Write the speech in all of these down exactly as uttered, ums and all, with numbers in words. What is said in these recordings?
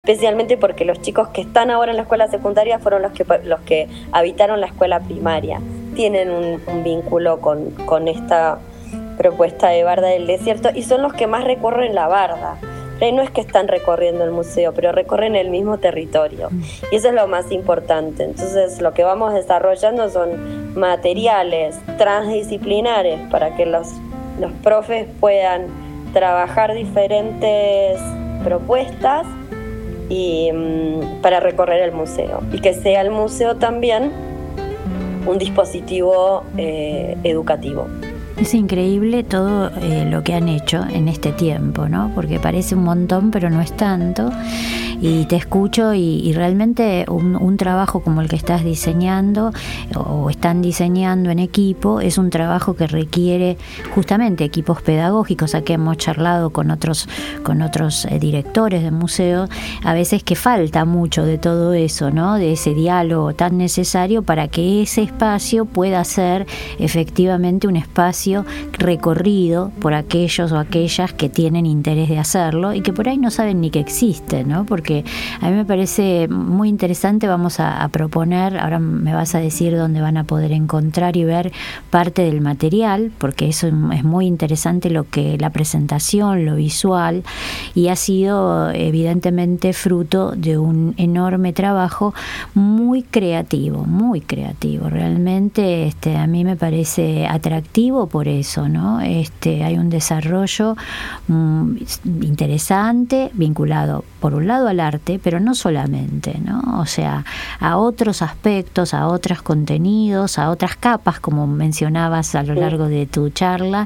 especialmente porque los chicos que están ahora en la escuela secundaria fueron los que, los que habitaron la escuela primaria. Tienen un, un vínculo con, con esta propuesta de Barda del Desierto y son los que más recorren la barda. Pero no es que están recorriendo el museo, pero recorren el mismo territorio. Y eso es lo más importante. Entonces, lo que vamos desarrollando son materiales transdisciplinares para que los, los profes puedan trabajar diferentes propuestas y um, para recorrer el museo. Y que sea el museo también un dispositivo eh, educativo. Es increíble todo eh, lo que han hecho en este tiempo, ¿no? Porque parece un montón, pero no es tanto. Y te escucho y, y realmente un, un trabajo como el que estás diseñando o están diseñando en equipo es un trabajo que requiere justamente equipos pedagógicos. Aquí hemos charlado con otros con otros eh, directores de museos, a veces que falta mucho de todo eso, ¿no? De ese diálogo tan necesario para que ese espacio pueda ser efectivamente un espacio recorrido por aquellos o aquellas que tienen interés de hacerlo y que por ahí no saben ni que existe, ¿no? Porque a mí me parece muy interesante. Vamos a, a proponer, ahora me vas a decir dónde van a poder encontrar y ver parte del material, porque eso es muy interesante, lo que la presentación, lo visual, y ha sido evidentemente fruto de un enorme trabajo muy creativo, muy creativo. Realmente este, a mí me parece atractivo por eso, ¿no? Este, hay un desarrollo mm, interesante, vinculado por un lado al arte, pero no solamente, ¿no? O sea, a otros aspectos, a otros contenidos, a otras capas, como mencionabas a lo largo de tu charla,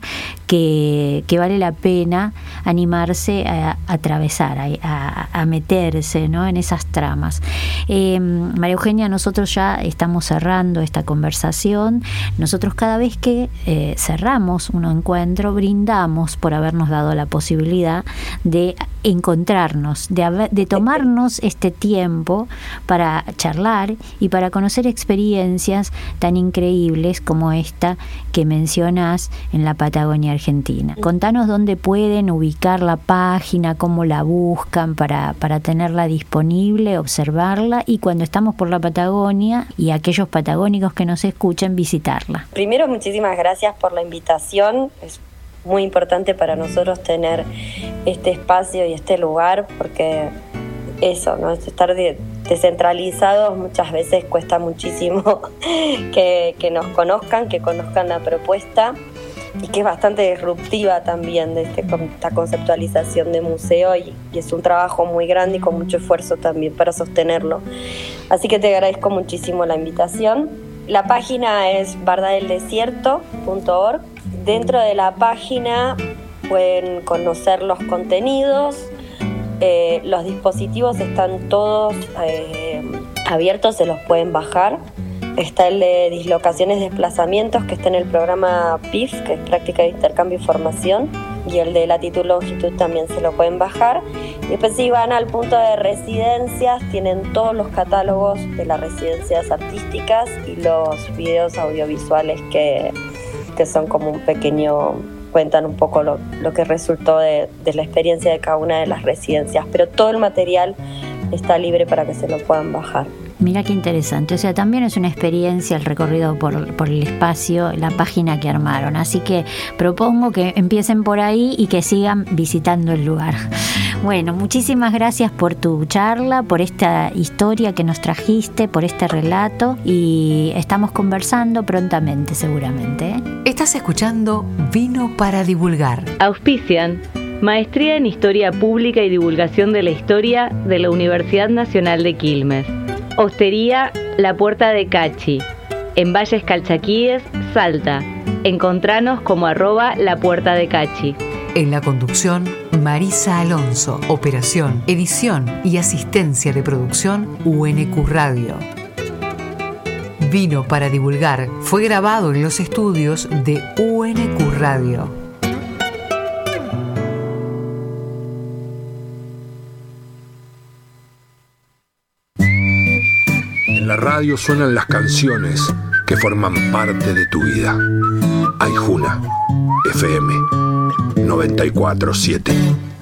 que, que vale la pena animarse a, a atravesar, a, a, a meterse, ¿no? En esas tramas. Eh, María Eugenia, nosotros ya estamos cerrando esta conversación. Nosotros cada vez que eh, cerramos un encuentro, brindamos por habernos dado la posibilidad de encontrarnos, de, haber, de tomarnos este tiempo para charlar y para conocer experiencias tan increíbles como esta que mencionas en la Patagonia Argentina. Contanos dónde pueden ubicar la página, cómo la buscan para, para tenerla disponible, observarla, y cuando estamos por la Patagonia y aquellos patagónicos que nos escuchen, visitarla. Primero, muchísimas gracias por la invitación. Es muy importante para nosotros tener este espacio y este lugar, porque eso, ¿no? Estar de, descentralizados muchas veces cuesta muchísimo que, que nos conozcan, que conozcan la propuesta, y que es bastante disruptiva también de este, esta conceptualización de museo, y, y es un trabajo muy grande y con mucho esfuerzo también para sostenerlo. Así que te agradezco muchísimo la invitación. La página es barda del desierto punto org. Dentro de la página pueden conocer los contenidos, eh, los dispositivos están todos eh, abiertos, se los pueden bajar. Está el de dislocaciones, desplazamientos, que está en el programa P I F, que es Práctica de Intercambio y Formación, y el de latitud, longitud también se lo pueden bajar. Y después, si van al punto de residencias, tienen todos los catálogos de las residencias artísticas y los videos audiovisuales que, que son como un pequeño, cuentan un poco lo, lo que resultó de, de la experiencia de cada una de las residencias, pero todo el material está libre para que se lo puedan bajar. Mira qué interesante, o sea, también es una experiencia el recorrido por, por el espacio, la página que armaron, así que propongo que empiecen por ahí y que sigan visitando el lugar. Bueno, muchísimas gracias por tu charla, por esta historia que nos trajiste, por este relato, y estamos conversando prontamente seguramente, ¿eh? Estás escuchando Vino para Divulgar. Auspician Maestría en Historia Pública y Divulgación de la Historia de la Universidad Nacional de Quilmes. Hostería La Puerta de Cachi, en Valles Calchaquíes, Salta. Encontranos como arroba La Puerta de Cachi. En la conducción, Marisa Alonso. Operación, edición y asistencia de producción, U N Q Radio. Vino para Divulgar fue grabado en los estudios de U N Q Radio. En la radio suenan las canciones que forman parte de tu vida. Aijuna, F M noventa y cuatro punto siete.